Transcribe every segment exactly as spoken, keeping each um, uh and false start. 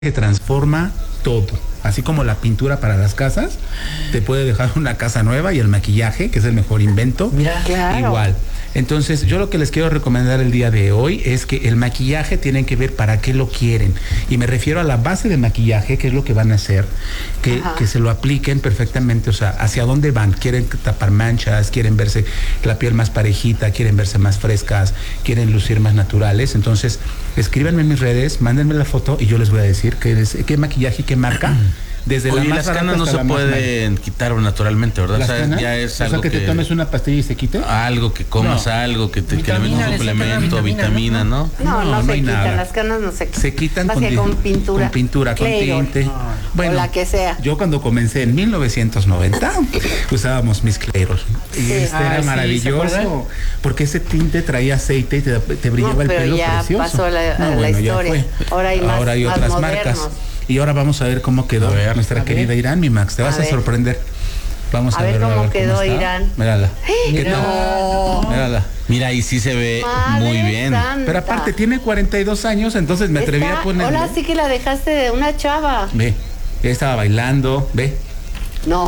que transforma todo, así como la pintura para las casas, te puede dejar una casa nueva, y el maquillaje, que es el mejor invento, Mira, claro. igual. Entonces, yo lo que les quiero recomendar el día de hoy es que el maquillaje tienen que ver para qué lo quieren. Y me refiero a la base de maquillaje, que es lo que van a hacer, que, que se lo apliquen perfectamente, o sea, hacia dónde van. Quieren tapar manchas, quieren verse la piel más parejita, quieren verse más frescas, quieren lucir más naturales. Entonces, escríbanme en mis redes, mándenme la foto y yo les voy a decir qué, es, qué maquillaje y qué marca. Desde Oye, la más las canas no se pueden quitar naturalmente, ¿verdad? ¿Las o sea, canas? ya es o algo sea, que, que te tomes una pastilla y se quite. Algo que comas, no. algo que te que le metas un suplemento, vitamina, vitamina, ¿no? No, no, no, no se hay quitan, nada. Las canas no se quitan. Se quitan Más con, que con pintura. Con pintura, con Claro. tinte. No. Bueno, o la que sea. Yo cuando comencé en mil novecientos noventa usábamos mis Clairos. Y sí. este ah, era maravilloso, sí, porque ese tinte traía aceite y te, te brillaba no, el pelo ya precioso. Pasó la, no, la bueno, historia. Ahora hay, más, Ahora hay más otras modernos. marcas. Y ahora vamos a ver cómo quedó a ver, nuestra a querida ver. Irán, mi Max. Te vas a, a sorprender. Vamos a, a ver, ver cómo a ver quedó cómo Irán. Mírala. ¿Qué tal? No. Mírala. Mira, ahí sí se ve Madre muy bien. Santa. Pero aparte tiene cuarenta y dos años, entonces me atreví Está, a ponerle. Ahora sí que la dejaste de una chava. Ve, ya estaba bailando, ve. No.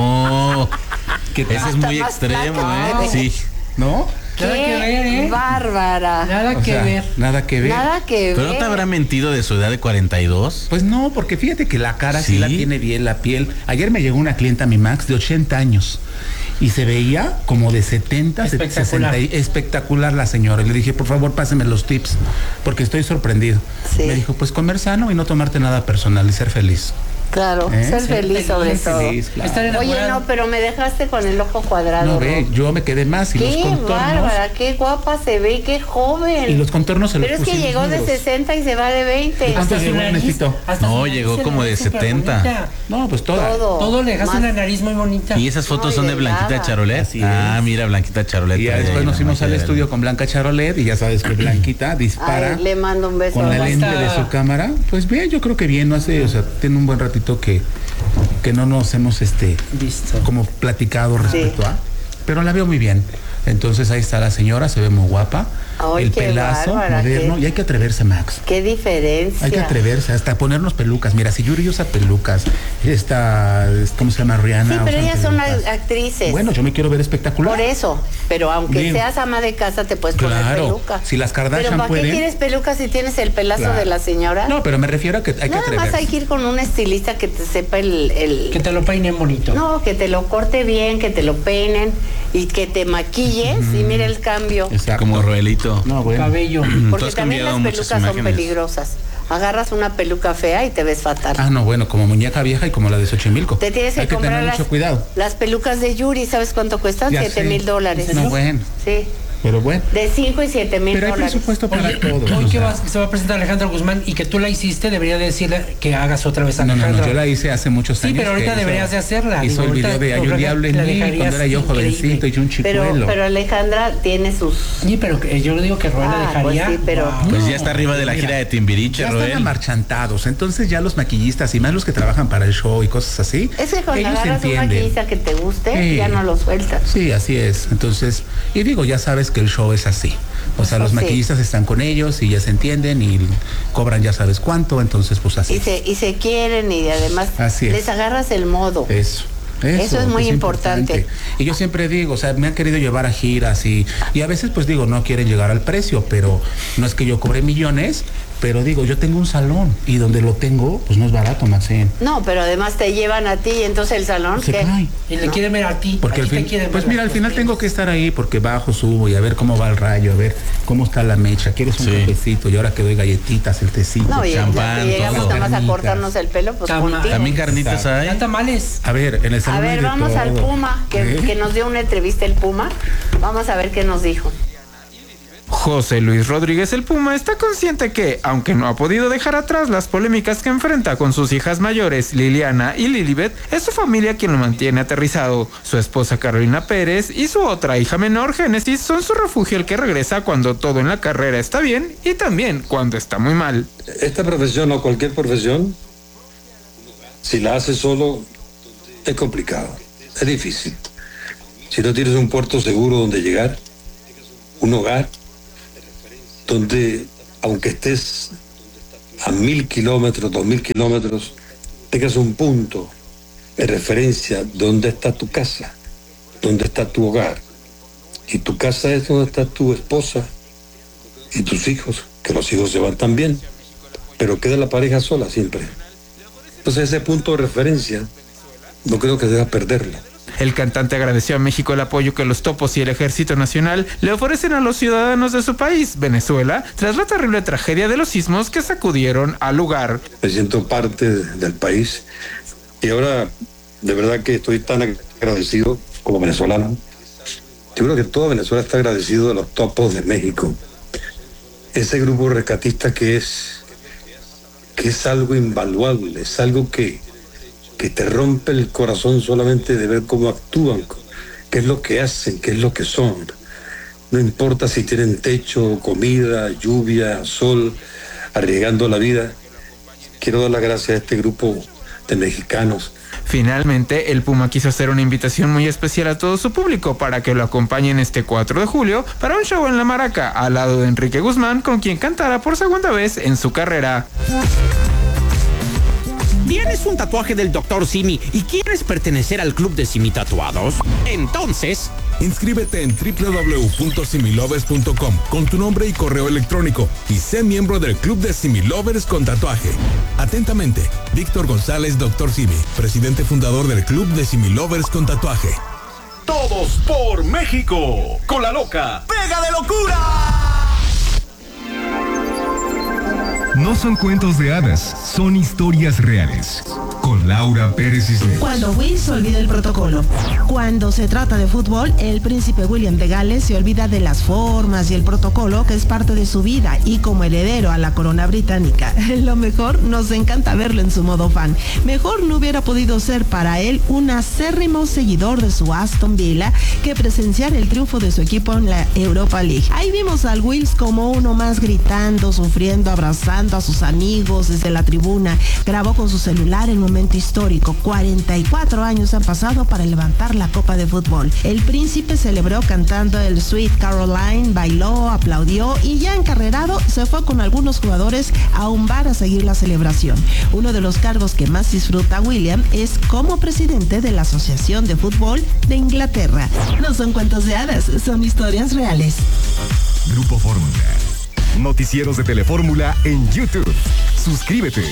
No. Que ese es muy extremo, flaca, ¿eh? Sí. ¿No? Qué nada que ver, ¿eh? Bárbara. Nada o que sea, ver. Nada que ver. Nada que ver. ¿Pero no te habrá mentido de su edad de cuarenta y dos? Pues no, porque fíjate que la cara sí, sí la tiene bien, la piel. Ayer me llegó una clienta, mi Max, de ochenta años. Y se veía como de setenta, espectacular. sesenta, espectacular la señora. Y le dije, por favor, páseme los tips, porque estoy sorprendido. Sí. Me dijo, pues comer sano y no tomarte nada personal y ser feliz. Claro, ¿Eh? ser sí, feliz sobre todo. Feliz, claro. Oye, no, pero me dejaste con el ojo cuadrado. No, ve, yo me quedé más y qué los contornos. Qué bárbara, qué guapa se ve, qué joven. Y los contornos se los Pero es que llegó de sesenta y se va de veinte. ¿Cuánto llegó, necesito? No, llegó como de setenta. Bonita. No, pues toda. Todo, Todo le dejaste una nariz muy bonita. Y esas fotos no, son de Blanquita Charolet. Ah, mira, Blanquita Charolet. Y ya después nos fuimos al estudio con Blanca Charolet y ya sabes que Blanquita dispara. Ay, le mando un beso. Con la lente de su cámara. Pues bien, yo creo que bien, no hace, o sea, tiene un buen ratito que que no nos hemos este visto como platicado respecto sí. a, pero la veo muy bien. Entonces ahí está la señora, se ve muy guapa. Ay, el pelazo bárbara, moderno. qué, y hay que atreverse, Max. Qué diferencia. Hay que atreverse, hasta ponernos pelucas. Mira, si Yuri usa pelucas, esta, ¿cómo se llama? Rihanna. Sí, pero ellas pelucas. Son actrices. Bueno, yo me quiero ver espectacular. Por eso, pero aunque Bien. seas ama de casa, te puedes claro. poner peluca. Si las Kardashian pero ¿para pueden. qué quieres pelucas si tienes el pelazo claro. de la señora? No, pero me refiero a que hay Nada que atreverse. más hay que ir con un estilista que te sepa el, el... Que te lo peine bonito. No, que te lo corte bien, que te lo peinen y que te maquilles mm. y mira el cambio. Exacto. Como Roelito. No, bueno. Cabello. Porque también las pelucas son peligrosas. Agarras una peluca fea y te ves fatal. Ah, no, bueno, como muñeca vieja y como la de Xochimilco. Te tienes que, Hay que comprar tener las, mucho cuidado. Las pelucas de Yuri, ¿sabes cuánto cuestan? Ya Siete sé. mil dólares. No, bueno. Sí. Pero bueno. De cinco y siete mil Pero hay dólares. presupuesto para Oye, todo. Hoy que vas, se va a presentar Alejandra Guzmán y que tú la hiciste, debería decirle que hagas otra vez a no, Alejandra. No, no, yo la hice hace muchos años. Sí, pero ahorita deberías hizo, de hacerla. Hizo Digo, el video de Hay un diablo en mí, cuando era yo jovencito y yo un chicuelo. Pero, pero Alejandra tiene sus... Sí, pero yo digo que Roel la ah, dejaría. Pues, sí, pero... wow. Pues ya está arriba de la gira de Timbiriche, ya Roel. Están amarchantados, entonces ya los maquillistas y más los que trabajan para el show y cosas así. Es que cuando ellos agarras un maquillista que te guste, sí. ya no lo sueltas. Sí, así es. Entonces, y digo, ya sabes que el show es así. O sea, los sí. maquillistas están con ellos y ya se entienden y cobran ya sabes cuánto, entonces pues así. Y se, y se quieren y además así les agarras el modo. Eso. Eso, Eso es muy es importante. importante. Y yo siempre digo, o sea, me han querido llevar a giras y, y a veces pues digo, no quieren llegar al precio, pero no es que yo cobre millones, pero digo, yo tengo un salón y donde lo tengo, pues no es barato, Maxine. No, pero además te llevan a ti y entonces el salón se ¿qué? cae. Y le ¿no? quieren ver a ti. Porque al fin, te pues ver mira, al final tengo que estar ahí porque bajo, subo y a ver cómo va el rayo, a ver cómo está la mecha. ¿Quieres un sí. cafecito? Y ahora que doy galletitas, el tecito, no, el champán, llegamos nada más a cortarnos el pelo, pues Tam contigo. También carnitas hay. Ya tamales. A ver, en el salón A ver, de vamos todo. al Puma, que, ¿Eh? que nos dio una entrevista el Puma. Vamos a ver qué nos dijo. José Luis Rodríguez el Puma está consciente que, aunque no ha podido dejar atrás las polémicas que enfrenta con sus hijas mayores, Liliana y Lilibet, es su familia quien lo mantiene aterrizado. Su esposa Carolina Pérez y su otra hija menor, Génesis, son su refugio, el que regresa cuando todo en la carrera está bien y también cuando está muy mal. Esta profesión o cualquier profesión, si la haces solo, es complicado, es difícil. Si no tienes un puerto seguro donde llegar, un hogar, donde, aunque estés a mil kilómetros, dos mil kilómetros, tengas un punto de referencia donde está tu casa, donde está tu hogar. Y tu casa es donde está tu esposa y tus hijos, que los hijos se van también, pero queda la pareja sola siempre. Entonces ese punto de referencia no creo que deba perderlo. El cantante agradeció a México el apoyo que los topos y el Ejército Nacional le ofrecen a los ciudadanos de su país, Venezuela, tras la terrible tragedia de los sismos que sacudieron al lugar. Me siento parte del país y ahora de verdad que estoy tan agradecido como venezolano. Yo creo que toda Venezuela está agradecido de los topos de México. Ese grupo rescatista que es, que es algo invaluable, es algo que, que te rompe el corazón solamente de ver cómo actúan, qué es lo que hacen, qué es lo que son. No importa si tienen techo, comida, lluvia, sol, arriesgando la vida. Quiero dar las gracias a este grupo de mexicanos. Finalmente, el Puma quiso hacer una invitación muy especial a todo su público para que lo acompañen este cuatro de julio para un show en La Maraca, al lado de Enrique Guzmán, con quien cantará por segunda vez en su carrera. ¿Tienes un tatuaje del doctor Simi y quieres pertenecer al club de Simi Tatuados? Entonces, inscríbete en doble u doble u doble u punto similovers punto com con tu nombre y correo electrónico y sé miembro del club de Similovers con tatuaje. Atentamente, Víctor González, doctor Simi, presidente fundador del club de Similovers con tatuaje. Todos por México, con la loca Pega de Locura. No son cuentos de hadas, son historias reales. Con Laura Pérez Cisneros. Cuando Will se olvida el protocolo. Cuando se trata de fútbol, el príncipe William de Gales se olvida de las formas y el protocolo que es parte de su vida y como heredero a la corona británica. Lo mejor, nos encanta verlo en su modo fan. Mejor no hubiera podido ser para él un acérrimo seguidor de su Aston Villa que presenciar el triunfo de su equipo en la Europa League. Ahí vimos al Wills como uno más gritando, sufriendo, abrazando a sus amigos desde la tribuna. Grabó con su celular el momento histórico. cuarenta y cuatro años han pasado para levantar la copa de fútbol. El príncipe celebró cantando el Sweet Caroline, bailó, aplaudió y ya encarrerado se fue con algunos jugadores a un bar a seguir la celebración. Uno de los cargos que más disfruta William es como presidente de la Asociación de Fútbol de Inglaterra. No son cuentos de hadas, son historias reales. Grupo Fórmula. Noticieros de Telefórmula en YouTube. Suscríbete.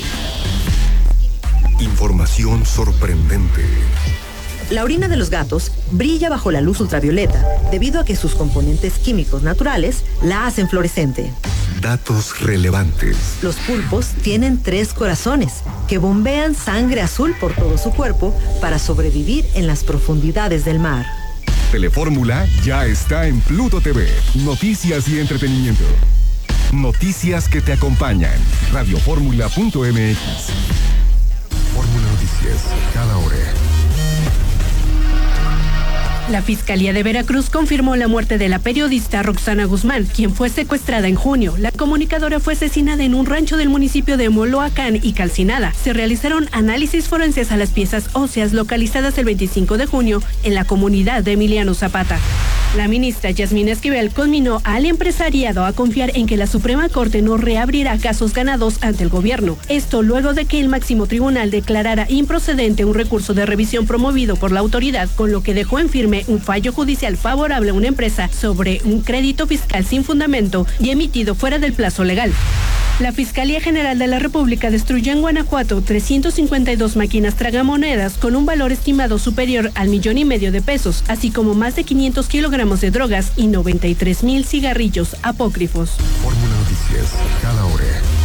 Información sorprendente. La orina de los gatos brilla bajo la luz ultravioleta debido a que sus componentes químicos naturales la hacen fluorescente. Datos relevantes. Los pulpos tienen tres corazones que bombean sangre azul por todo su cuerpo para sobrevivir en las profundidades del mar. Telefórmula ya está en Pluto T V. Noticias y entretenimiento. Noticias que te acompañan. radioformula punto m x. Fórmula Noticias, cada hora. La Fiscalía de Veracruz confirmó la muerte de la periodista Roxana Guzmán, quien fue secuestrada en junio. La comunicadora fue asesinada en un rancho del municipio de Moloacán y calcinada. Se realizaron análisis forenses a las piezas óseas localizadas el veinticinco de junio en la comunidad de Emiliano Zapata. La ministra Yasmina Esquivel conminó al empresariado a confiar en que la Suprema Corte no reabrirá casos ganados ante el gobierno. Esto luego de que el máximo tribunal declarara improcedente un recurso de revisión promovido por la autoridad, con lo que dejó en firme un fallo judicial favorable a una empresa sobre un crédito fiscal sin fundamento y emitido fuera del plazo legal. La Fiscalía General de la República destruyó en Guanajuato trescientas cincuenta y dos máquinas tragamonedas con un valor estimado superior al millón y medio de pesos, así como más de quinientos kilogramos de drogas y noventa y tres mil cigarrillos apócrifos. Fórmula Noticias, cada hora.